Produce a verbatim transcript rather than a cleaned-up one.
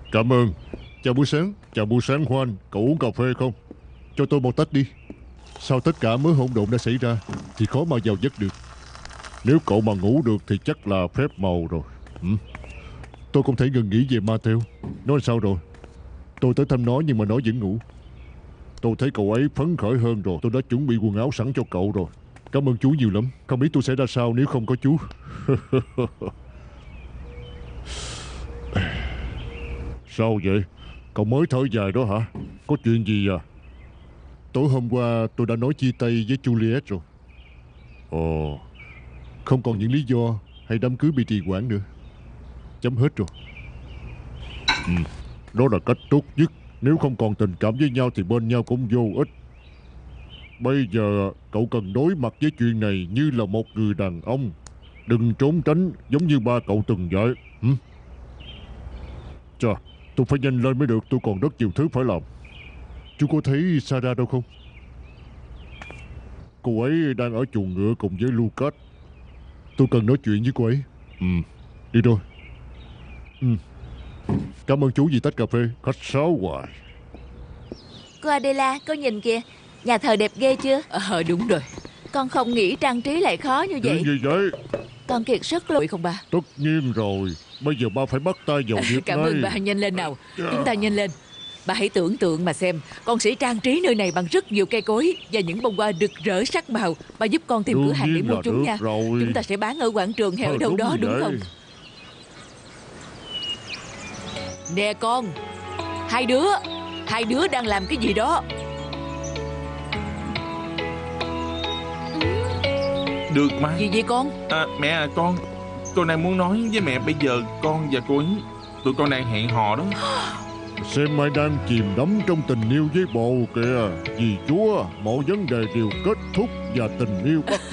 Cảm ơn. Chào buổi sáng. Chào buổi sáng Juan. Cậu uống cà phê không? Cho tôi một tách đi. Sau tất cả mớ hỗn độn đã xảy ra thì khó mà vào giấc được. Nếu cậu mà ngủ được thì chắc là phép màu rồi. ừ. Tôi không thể ngừng nghĩ về Mateo. Nó sao rồi? Tôi tới thăm nó nhưng mà nó vẫn ngủ. Tôi thấy cậu ấy phấn khởi hơn rồi. Tôi đã chuẩn bị quần áo sẵn cho cậu rồi. Cảm ơn chú nhiều lắm. Không biết tôi sẽ ra sao nếu không có chú. Sao vậy? Cậu mới thở dài đó hả? Có chuyện gì à? Tối hôm qua tôi đã nói chia tay với Juliet rồi. Ồ, không còn những lý do hay đám cưới bị trì hoãn nữa. Chấm hết rồi. ừ, Đó là cách tốt nhất. Nếu không còn tình cảm với nhau thì bên nhau cũng vô ích. Bây giờ cậu cần đối mặt với chuyện này như là một người đàn ông. Đừng trốn tránh giống như ba cậu từng vậy. ừ? Chà, tôi phải nhanh lên mới được. Tôi còn rất nhiều thứ phải làm. Chú có thấy Sarah đâu không? Cô ấy đang ở chuồng ngựa cùng với Lucas. Tôi cần nói chuyện với cô ấy. Ừ, đi rồi. Ừ. Cảm ơn chú vì tách cà phê. Khách sáo hoài. Cô Adela, cô nhìn kìa. Nhà thờ đẹp ghê chưa? Ờ đúng rồi. Con không nghĩ trang trí lại khó như vậy. Chuyện gì vậy? Con kiệt sức luôn. Không ba? Tất nhiên rồi. Bây giờ ba phải bắt tay vào việc Cảm ngay. ơn ba, nhanh lên nào. Chúng ta nhanh lên. Bà hãy tưởng tượng mà xem, con sẽ trang trí nơi này bằng rất nhiều cây cối và những bông hoa rực rỡ sắc màu. Bà giúp con tìm Đương cửa hàng để nhiên mua là chúng được nha. rồi. Chúng ta sẽ bán ở quảng trường hay ở Ờ, đâu đó đúng vậy. không? Nè con, hai đứa, hai đứa đang làm cái gì đó? Được mà. Gì vậy con? À, mẹ à, con Con đang muốn nói với mẹ. Bây giờ con và cô ấy, tụi con đang hẹn hò đó. Xem ai đang chìm đắm trong tình yêu với bồ kìa. Vì Chúa, mọi vấn đề đều kết thúc và tình yêu bắt